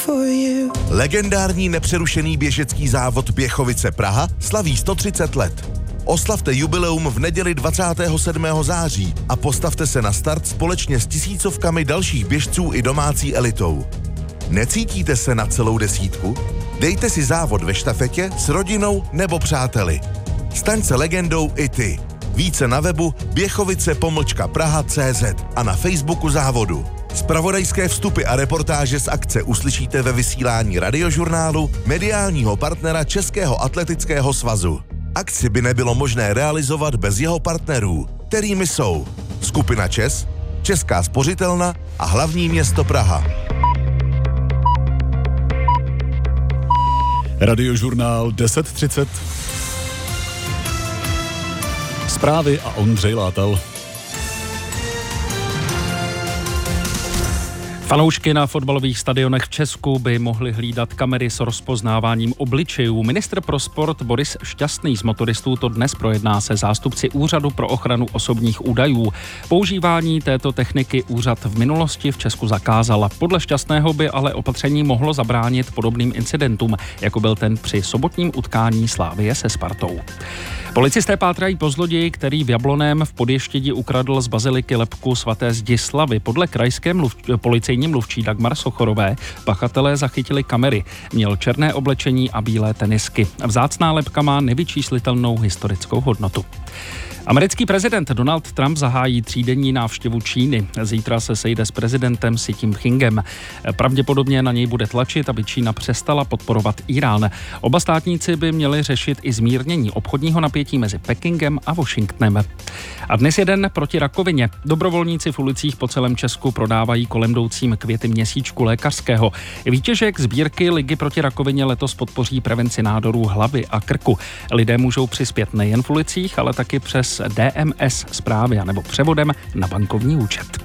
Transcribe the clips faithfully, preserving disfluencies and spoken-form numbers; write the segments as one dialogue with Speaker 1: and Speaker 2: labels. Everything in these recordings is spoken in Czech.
Speaker 1: Legendární nepřerušený běžecký závod Běchovice Praha slaví sto třicet let. Oslavte jubileum v neděli dvacátého sedmého září a postavte se na start společně s tisícovkami dalších běžců i domácí elitou. Necítíte se na celou desítku? Dejte si závod ve štafetě s rodinou nebo přáteli. Staň se legendou i ty. Více na webu běchovice pomlčka praha tečka cé zet a na Facebooku závodu. Zpravodajské vstupy a reportáže z akce uslyšíte ve vysílání Radiožurnálu, mediálního partnera Českého atletického svazu. Akci by nebylo možné realizovat bez jeho partnerů, kterými jsou Skupina ČES, Česká spořitelna a hlavní město Praha.
Speaker 2: Radiožurnál deset třicet. Zprávy a Ondřej Látal.
Speaker 3: Fanoušky na fotbalových stadionech v Česku by mohly hlídat kamery s rozpoznáváním obličejů. Ministr pro sport Boris Šťastný z motoristů to dnes projedná se zástupci Úřadu pro ochranu osobních údajů. Používání této techniky úřad v minulosti v Česku zakázal. Podle Šťastného by ale opatření mohlo zabránit podobným incidentům, jako byl ten při sobotním utkání Slavie se Spartou. Policisté pátrají po zloději, který v Jabloném v Podještědi ukradl z baziliky lebku svaté Zdislavy. Podle krajské mluv, policejní mluvčí Dagmar Sochorové pachatelé zachytili kamery. Měl černé oblečení a bílé tenisky. Vzácná lebka má nevyčíslitelnou historickou hodnotu. Americký prezident Donald Trump zahájí třídenní návštěvu Číny. Zítra se sejde s prezidentem Xi Jinpingem. Pravděpodobně na něj bude tlačit, aby Čína přestala podporovat Irán. Oba státníci by měli řešit i zmírnění obchodního napětí mezi Pekingem a Washingtonem. A dnes jeden proti rakovině. Dobrovolníci v ulicích po celém Česku prodávají kolem jdoucím květy měsíčku lékařského. Výtěžek sbírky Ligy proti rakovině letos podpoří prevenci nádorů hlavy a krku. Lidé můžou přispět nejen v ulicích, ale taky přes D M S zprávy nebo převodem na bankovní účet.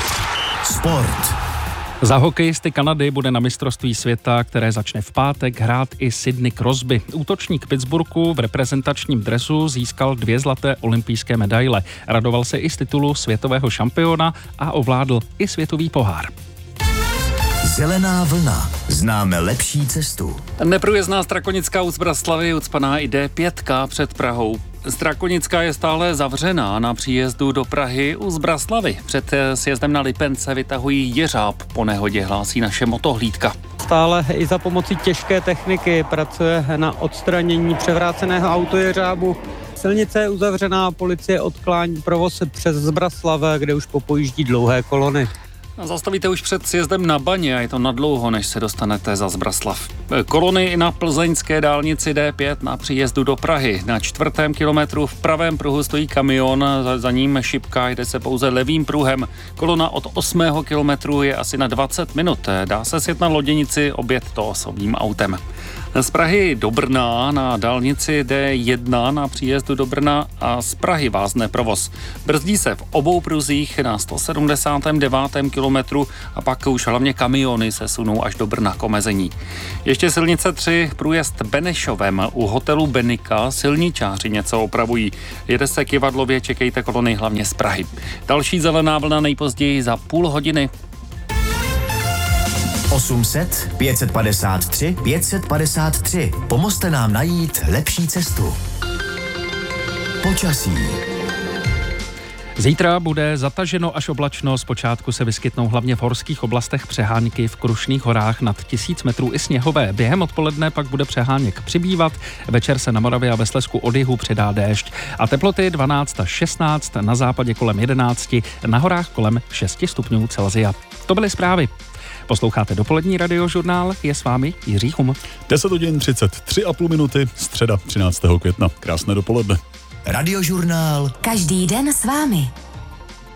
Speaker 4: Sport.
Speaker 3: Za hokejisty Kanady bude na mistrovství světa, které začne v pátek, hrát i Sidney Crosby. Útočník Pittsburghu v reprezentačním dresu získal dvě zlaté olympijské medaile. Radoval se i z titulu světového šampiona a ovládl i světový pohár.
Speaker 4: Zelená vlna. Známe lepší cestu.
Speaker 5: Neprůjezdná Strakonická u Zbraslavy ucpaná i D pět před Prahou. Strakonická je stále zavřená na příjezdu do Prahy u Zbraslavy. Před sjezdem na Lipence vytahují jeřáb, po nehodě hlásí naše motohlídka.
Speaker 6: Stále i za pomocí těžké techniky pracuje na odstranění převráceného autojeřábu. Silnice je uzavřená, policie odklání provoz přes Zbraslav, kde už popojíždí dlouhé kolony.
Speaker 5: Zastavíte už před sjezdem na Baně a je to nadlouho, než se dostanete za Zbraslav. Kolony i na plzeňské dálnici D pět na příjezdu do Prahy. Na čtvrtém kilometru v pravém pruhu stojí kamion, za ním šipka, jde se pouze levým pruhem. Kolona od osmého kilometru je asi na dvacet minut. Dá se sjet na loděnici, objet to osobním autem. Z Prahy do Brna na dálnici D jedna na příjezdu do Brna a z Prahy vázne provoz. Brzdí se v obou pruzích na sto sedmdesátém devátém kilometru a pak už hlavně kamiony se sunou až do Brna k omezení. Ještě silnice tři, průjezd Benešovem u hotelu Benika, silničáři něco opravují. Jede se kivadlově, čekejte kolony hlavně z Prahy. Další zelená vlna nejpozději za půl hodiny.
Speaker 4: osm set, pět set padesát tři, pět set padesát tři. Pomozte nám najít lepší cestu. Počasí.
Speaker 3: Zítra bude zataženo až oblačno, zpočátku se vyskytnou hlavně v horských oblastech přehánky, v Krušných horách nad tisíc metrů i sněhové. Během odpoledne pak bude přeháněk přibývat, večer se na Moravě a ve Slezsku od jihu přidá déšť a teploty dvanáct až šestnáct, na západě kolem jedenáct, na horách kolem šest stupňů Celsia. To byly zprávy. Posloucháte dopolední Radiožurnál, je s vámi Jiří Chum.
Speaker 2: deset hodin třicet tři a půl minuty, středa třináctého května. Krásné dopoledne.
Speaker 4: Radiožurnál.
Speaker 7: Každý den s vámi.